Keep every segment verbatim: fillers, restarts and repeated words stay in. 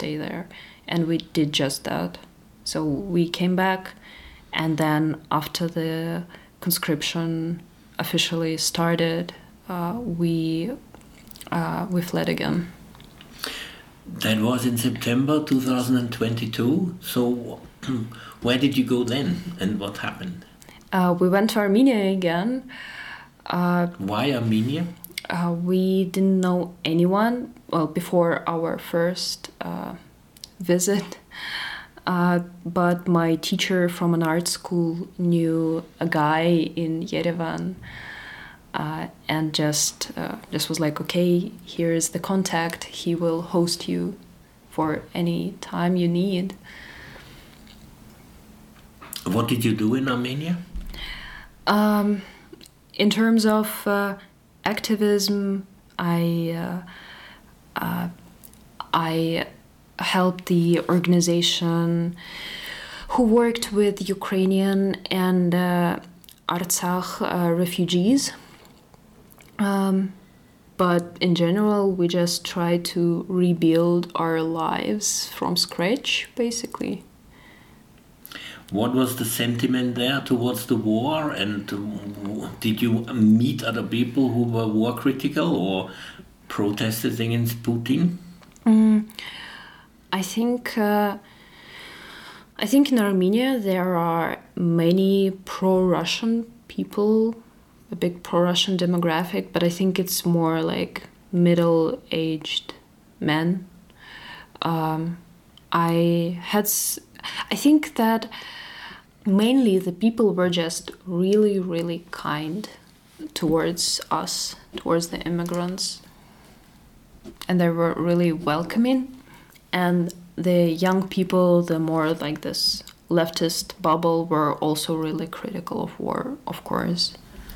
stay there. And we did just that. So we came back, and then after the conscription officially started, uh, we uh, we fled again. That was in September two thousand twenty-two. So where did you go then, and what happened? Uh, we went to Armenia again. Uh, Why Armenia? Uh, we didn't know anyone, well, before our first uh, visit. Uh, but my teacher from an art school knew a guy in Yerevan, uh, and just uh, just was like, okay, here's the contact. He will host you for any time you need. What did you do in Armenia? Um, in terms of uh, activism, I uh, uh, I helped the organization who worked with Ukrainian and uh, Artsakh uh, refugees. Um, but in general, we just try to rebuild our lives from scratch, basically. What was the sentiment there towards the war, and did you meet other people who were war critical or protested against Putin? Mm, I think uh, I think in Armenia there are many pro-Russian people, a big pro-Russian demographic, but I think it's more like middle-aged men. Um, I had, I think that mainly the people were just really, really kind towards us, towards the immigrants, and they were really welcoming. And the young people, the more like this leftist bubble, were also really critical of war, of course.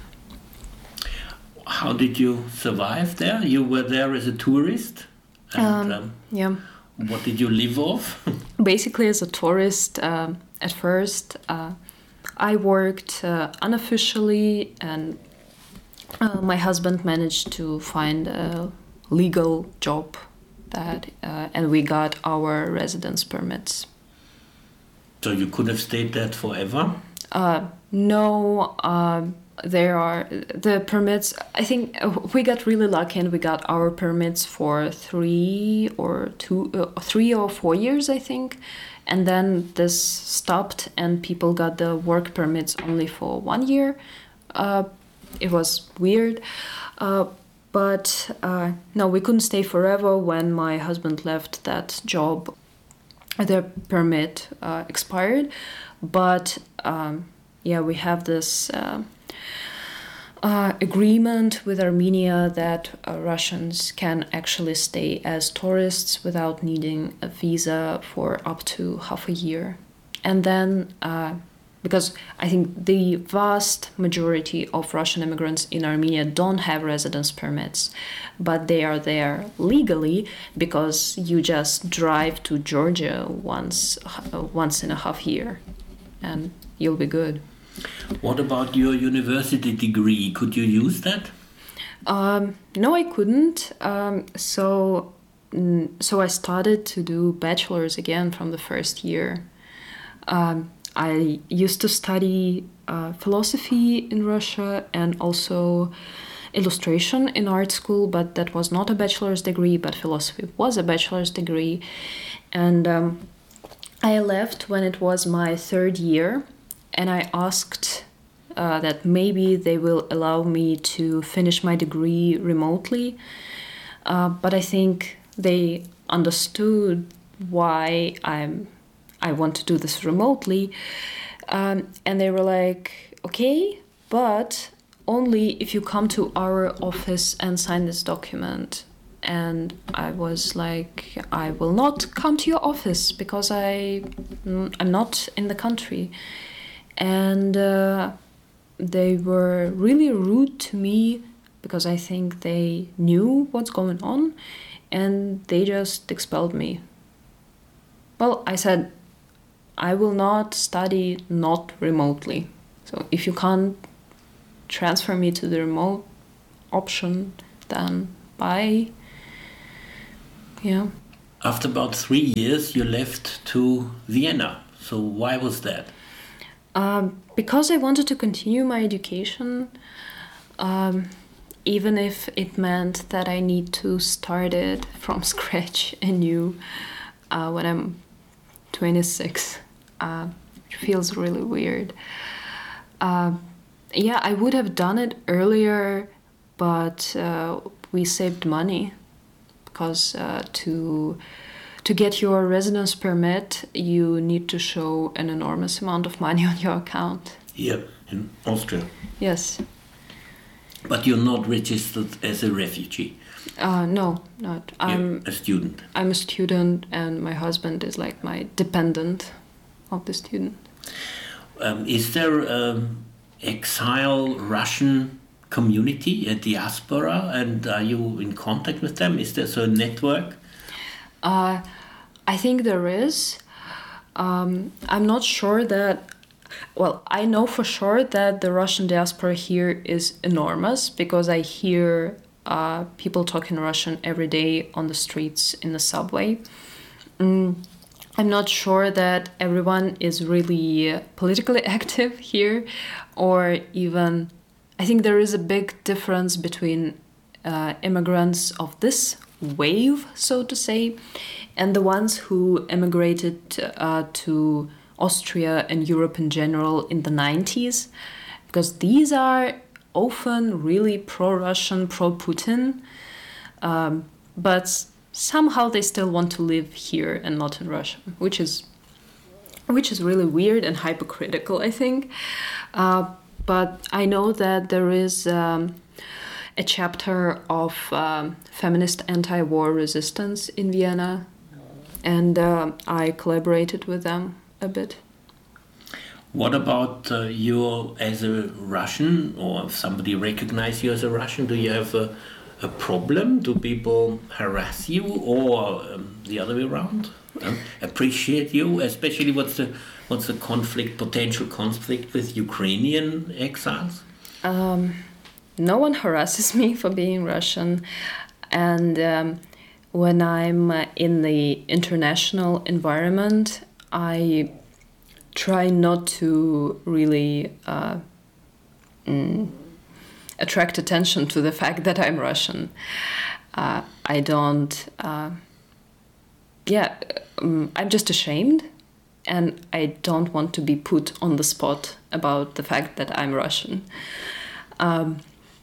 How did you survive there? You were there as a tourist? And, um, um, yeah. What did you live off? Basically, as a tourist, uh, at first, uh, I worked uh, unofficially, and uh, my husband managed to find a legal job, that, uh, and we got our residence permits. So you could have stayed there forever? Uh, no, uh, there are the permits. I think we got really lucky, and we got our permits for three or two, uh, three or four years, I think. And then this stopped, and people got the work permits only for one year. Uh, it was weird. Uh, but uh, no, we couldn't stay forever. When my husband left that job, the permit uh, expired. But um, yeah, we have this uh, uh, agreement with Armenia that uh, Russians can actually stay as tourists without needing a visa for up to half a year. And then, uh, because I think the vast majority of Russian immigrants in Armenia don't have residence permits, but they are there legally because you just drive to Georgia once, uh, once in a half year, and you'll be good. What about your university degree? Could you use that? Um, no, I couldn't. Um, so, so I started to do bachelor's again from the first year. Um, I used to study uh, philosophy in Russia and also illustration in art school, but that was not a bachelor's degree, but philosophy was a bachelor's degree. And um, I left when it was my third year, and I asked uh, that maybe they will allow me to finish my degree remotely. Uh, but I think they understood why I'm I want to do this remotely. Um, and they were like, okay, but only if you come to our office and sign this document. And I was like, I will not come to your office because I, I'm not in the country. And uh, they were really rude to me because I think they knew what's going on, and they just expelled me. Well, I said, I will not study not remotely. So if you can't transfer me to the remote option, then bye. Yeah. After about three years, you left to Vienna. So why was that? Um, because I wanted to continue my education, um, even if it meant that I need to start it from scratch anew uh, when I'm twenty-six, uh, which feels really weird. Uh, yeah, I would have done it earlier, but uh, we saved money because uh, to to get your residence permit, you need to show an enormous amount of money on your account. Here in Austria. Yes. But you're not registered as a refugee. Uh, no, not. I'm You're a student. I'm a student, and my husband is like my dependent of the student. Um, is there an exile Russian community, a diaspora, and are you in contact with them? Is there so a network? Uh, I think there is. Um, I'm not sure that. Well, I know for sure that the Russian diaspora here is enormous because I hear uh, people talking Russian every day on the streets, in the subway. Mm, I'm not sure that everyone is really uh, politically active here, or even. I think there is a big difference between uh, immigrants of this wave, so to say, and the ones who emigrated uh, to Austria and Europe in general in the nineties, because these are often really pro-Russian, pro-Putin, um, but somehow they still want to live here and not in Russia, which is which is really weird and hypocritical, I think. Uh, but I know that there is um, a chapter of um, feminist anti-war resistance in Vienna, and uh, I collaborated with them a bit. What about uh, you as a Russian, or if somebody recognize you as a Russian? Do you have a, a problem? Do people harass you, or um, the other way around? Um, appreciate you, especially what's the what's the conflict, potential conflict with Ukrainian exiles? Um, no one harasses me for being Russian, and um, when I'm uh, in the international environment, I try not to really uh, mm, attract attention to the fact that I'm Russian. Uh, I don't. Uh, yeah, um, I'm just ashamed, and I don't want to be put on the spot about the fact that I'm Russian. Um,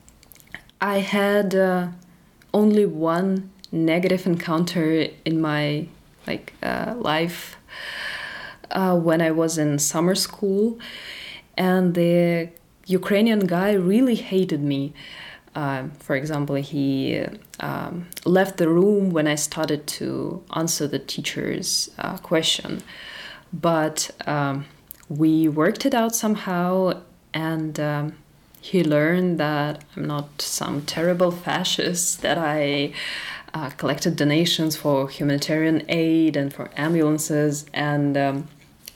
I had uh, only one negative encounter in my like uh, life uh, when I was in summer school, and the Ukrainian guy really hated me. Uh, for example, he um, left the room when I started to answer the teacher's uh, question, but um, we worked it out somehow, and um, he learned that I'm not some terrible fascist, that I uh, collected donations for humanitarian aid and for ambulances, and um,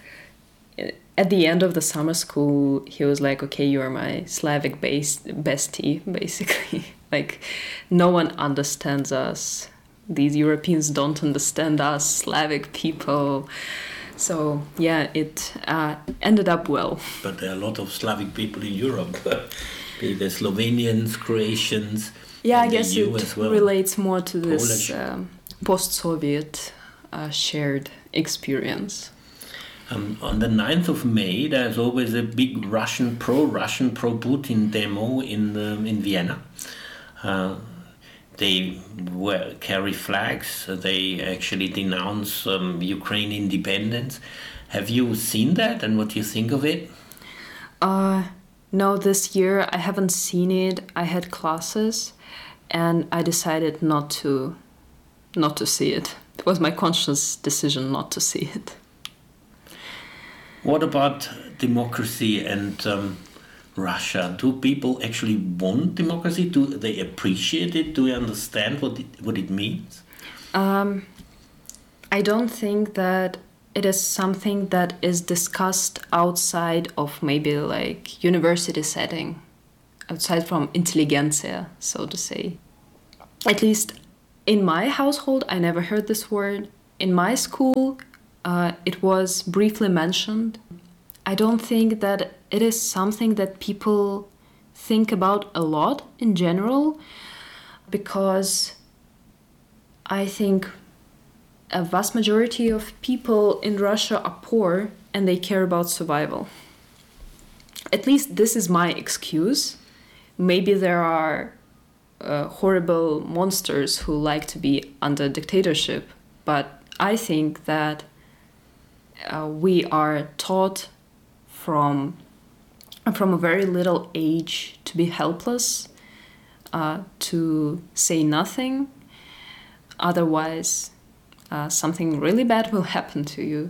at the end of the summer school, he was like, okay, you're my Slavic base bestie, basically. Like, no one understands us. These Europeans don't understand us, Slavic people. So, yeah, it uh, ended up well. But there are a lot of Slavic people in Europe. Be the Slovenians, Croatians. Yeah, I and guess the E U it as well. relates more to this Polish. um, post-Soviet uh, shared experience. Um, on the ninth of May, there's always a big Russian, pro-Russian, pro-Putin demo in um, in Vienna. Uh, they wear, carry flags. They actually denounce um, Ukraine independence. Have you seen that, and what do you think of it? Uh, no, this year I haven't seen it. I had classes, and I decided not to, not to see it. It was my conscious decision not to see it. What about democracy and um, Russia? Do people actually want democracy? Do they appreciate it? Do they understand what it, what it means? Um, I don't think that it is something that is discussed outside of maybe like university setting, outside from intelligentsia, so to say. At least in my household, I never heard this word. In my school, uh, it was briefly mentioned. I don't think that it is something that people think about a lot in general, because I think a vast majority of people in Russia are poor and they care about survival. At least this is my excuse. Maybe there are uh, horrible monsters who like to be under dictatorship, but I think that uh, we are taught from from a very little age to be helpless, uh, to say nothing, otherwise uh, something really bad will happen to you.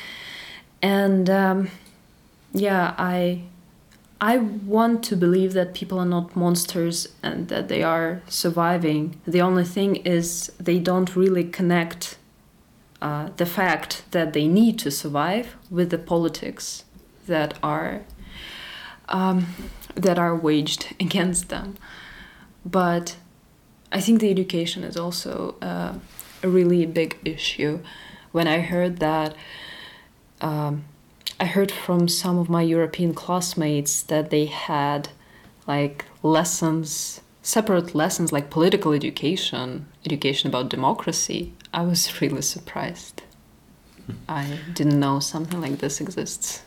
And um, yeah, I I want to believe that people are not monsters and that they are surviving. The only thing is they don't really connect uh, the fact that they need to survive with the politics that are um, that are waged against them. But I think the education is also uh, a really big issue. When I heard that, um, I heard from some of my European classmates that they had like lessons, separate lessons like political education, education about democracy. I was really surprised. I didn't know something like this exists.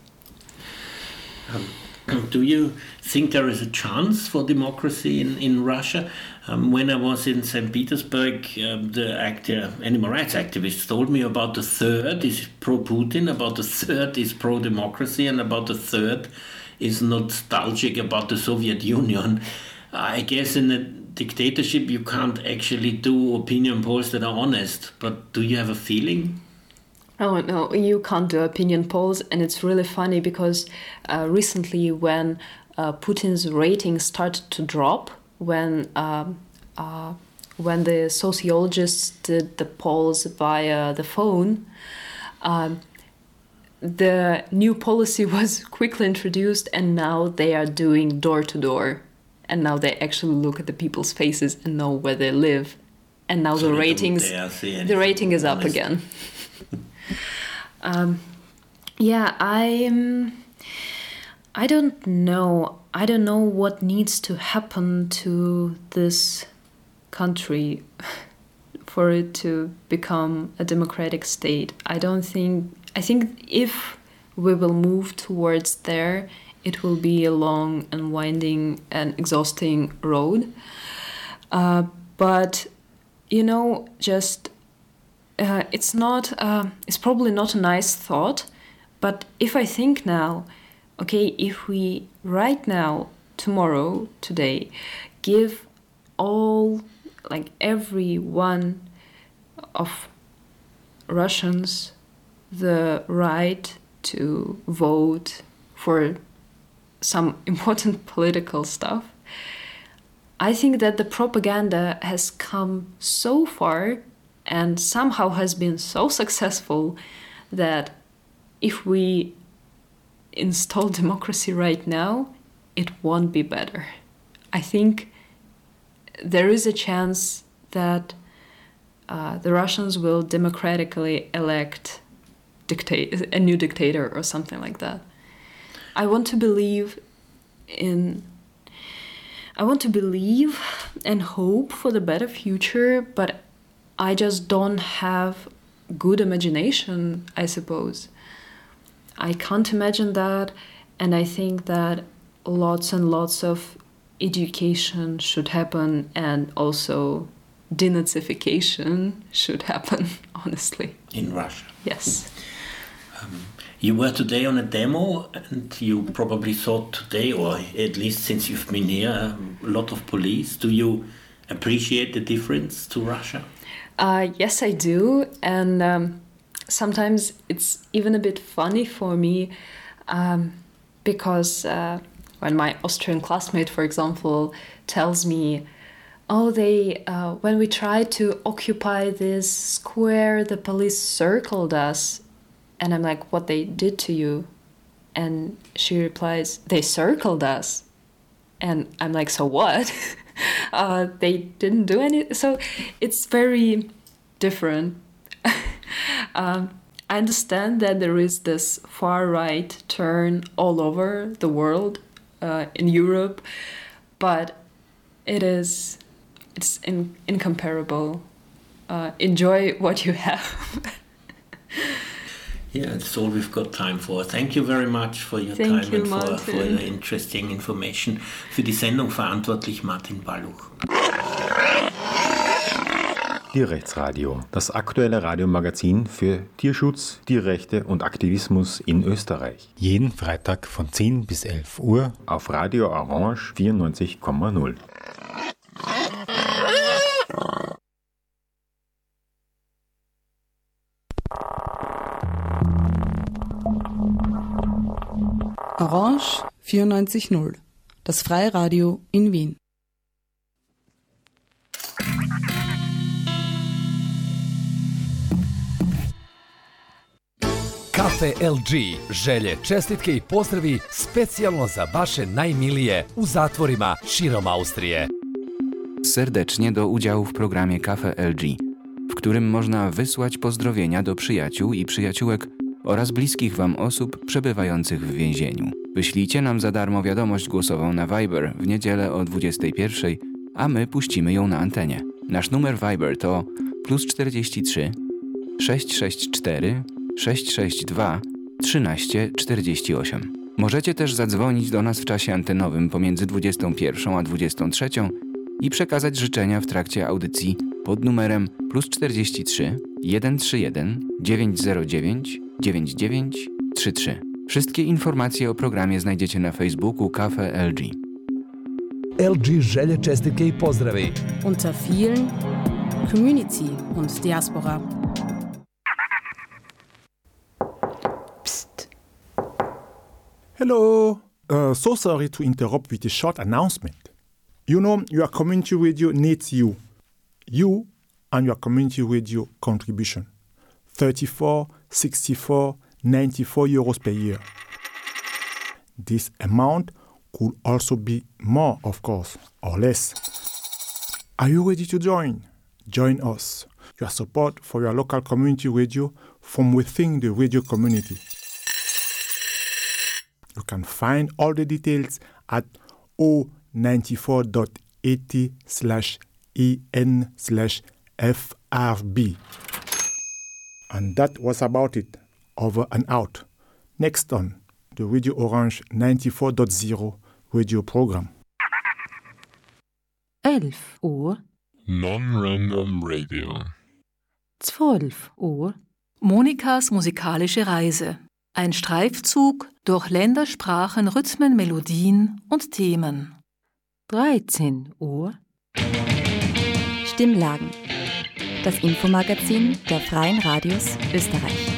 Um, do you think there is a chance for democracy in, in Russia? Um, when I was in Saint Petersburg, um, the actor, animal rights activists told me about the third is pro-Putin, about the third is pro-democracy, and about the third is nostalgic about the Soviet Union. I guess in a dictatorship you can't actually do opinion polls that are honest, but do you have a feeling? Oh, no, you can't do opinion polls, and it's really funny because uh, recently when uh, Putin's ratings started to drop, when um, uh, when the sociologists did the polls via the phone, um, the new policy was quickly introduced, and now they are doing door-to-door, and now they actually look at the people's faces and know where they live, and now so the ratings, the rating is up again. um, yeah, I um, I don't know. I don't know what needs to happen to this country for it to become a democratic state. I don't think. I think if we will move towards there, it will be a long and winding and exhausting road. Uh, but you know, just. Uh, it's not, uh, it's probably not a nice thought, but if I think now, okay, if we right now, tomorrow, today, give all, like every one of Russians the right to vote for some important political stuff, I think that the propaganda has come so far and somehow has been so successful that if we install democracy right now, it won't be better. I think there is a chance that uh, the Russians will democratically elect dictate a new dictator or something like that. I want to believe in I want to believe and hope for the better future, but I just don't have good imagination, I suppose. I can't imagine that, and I think that lots and lots of education should happen, and also denazification should happen, honestly. In Russia? Yes. Um, you were today on a demo, and you probably saw today, or at least since you've been here, a lot of police. Do you appreciate the difference to Russia? Uh, yes, I do, and um, sometimes it's even a bit funny for me um, because uh, when my Austrian classmate, for example, tells me, oh, they uh, when we tried to occupy this square, the police circled us, and I'm like, what they did to you? And she replies, they circled us, and I'm like, so what? uh, they didn't do any. So it's very different. um, I understand that there is this far-right turn all over the world, uh, in Europe, but it is it's in, incomparable. Uh, enjoy what you have. Yeah, that's all we've got time for. Thank you very much for your Thank time you, and for, Martin. for the interesting information. Für die Sendung verantwortlich Martin Balluch. Tierrechtsradio, das aktuelle Radiomagazin für Tierschutz, Tierrechte und Aktivismus in Österreich. Jeden Freitag von zehn bis elf Uhr auf Radio Orange vierundneunzig Komma null. Orange vierundneunzig Komma null, das Freiradio in Wien. Kafe el ge, želje, čestitke i pozdravi specijalno za vaše najmilije u zatvorima širom Austrije. Serdecznie do udziału w programie Kafe el ge, w którym można wysłać pozdrowienia do przyjaciół i przyjaciółek oraz bliskich Wam osób przebywających w więzieniu. Wyślijcie nam za darmo wiadomość głosową na Viber w niedzielę o dwudziestej pierwszej, a my puścimy ją na antenie. Nasz numer Viber to plus czterdzieści trzy sześć sześć cztery sześć sześć dwa trzynaście czterdzieści osiem. Możecie też zadzwonić do nas w czasie antenowym pomiędzy dwudziestą pierwszą a dwudziestą trzecią i przekazać życzenia w trakcie audycji pod numerem plus czterdzieści trzy jeden trzy jeden dziewięć zero dziewięć dziewięć dziewięć trzy trzy. Wszystkie informacje o programie znajdziecie na Facebooku Kafe el ge. el ge želje, čestitke i pozdravi. Unter vielen Community und Diaspora. Psst. Hello. Uh, so sorry to interrupt with a short announcement. You know, your community radio needs you. You and your community radio contribution. thirty-four, sixty-four, ninety-four euros per year. This amount could also be more, of course, or less. Are you ready to join? Join us. Your support for your local community radio from within the radio community. You can find all the details at o ninety-four dot eighty slash en slash frb. And that was about it. Over and out. Next on the Radio Orange ninety-four point zero radio program. elf Uhr. Non-Random Radio. zwölf Uhr. Monikas musikalische Reise. Ein Streifzug durch Länder, Sprachen, Rhythmen, Melodien und Themen. dreizehn Uhr. Stimmlagen. Das Infomagazin der Freien Radios Österreich.